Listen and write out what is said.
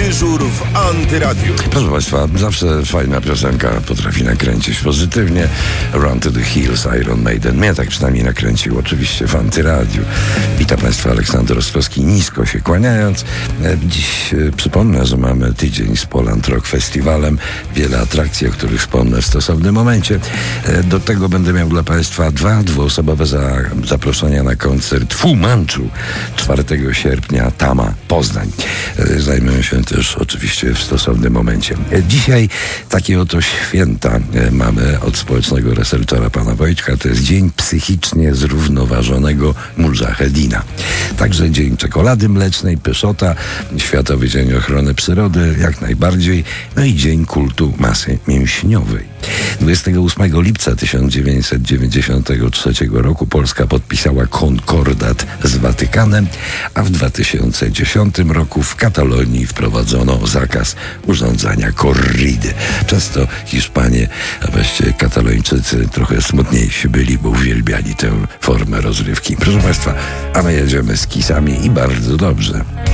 Dyżur w Antyradiu. Proszę Państwa, zawsze fajna piosenka potrafi nakręcić pozytywnie. Run to the Hills, Iron Maiden. Mnie tak przynajmniej nakręcił oczywiście w Antyradiu. Witam Państwa, Aleksander Ostrowski, nisko się kłaniając. Dziś przypomnę, że mamy tydzień z Poland Rock Festiwalem. Wiele atrakcji, o których wspomnę w stosownym momencie. Do tego będę miał dla Państwa dwuosobowe zaproszenia na koncert Fu Manchu 4 sierpnia, Tama, Poznań. Zajmę się też oczywiście w stosownym momencie. Dzisiaj takie oto święta mamy od społecznego researchera pana Wojtka. To jest Dzień Psychicznie Zrównoważonego Mudżahedina. Także Dzień Czekolady Mlecznej, Pyszota, Światowy Dzień Ochrony Przyrody, jak najbardziej, no i Dzień Kultu Masy Mięśniowej. 28 lipca 1993 roku Polska podpisała konkordat z Watykanem, a w 2010 roku w Katalonii wprowadzono zakaz urządzania korridy. Przez to Hiszpanie, a właściwie Katalończycy trochę smutniejsi byli, bo uwielbiali tę formę rozrywki. Proszę Państwa, a my jedziemy z Kissami i bardzo dobrze.